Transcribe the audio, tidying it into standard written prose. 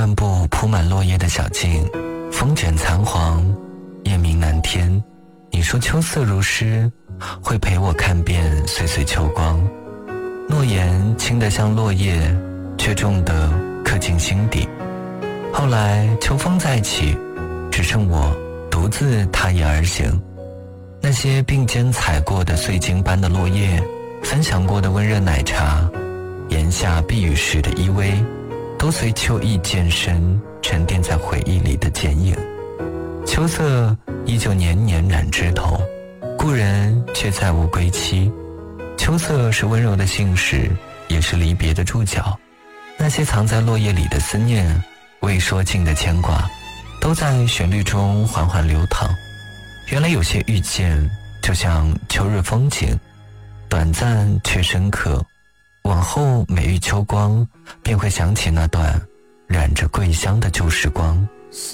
漫步铺满落叶的小径，风卷残黄，夜明南天。你说秋色如诗，会陪我看遍岁岁秋光。诺言轻得像落叶，却重得刻进心底。后来秋风再起，只剩我独自踏叶而行。那些并肩踩过的碎金般的落叶，分享过的温热奶茶，檐下避雨时的依偎，都随秋意渐深，沉淀在回忆里的剪影。秋色依旧年年染枝头，故人却再无归期。秋色是温柔的信使，也是离别的注脚。那些藏在落叶里的思念，未说尽的牵挂，都在旋律中缓缓流淌。原来有些遇见就像秋日风景，短暂却深刻，往后每遇秋光，便会想起那段染着桂香的旧时光。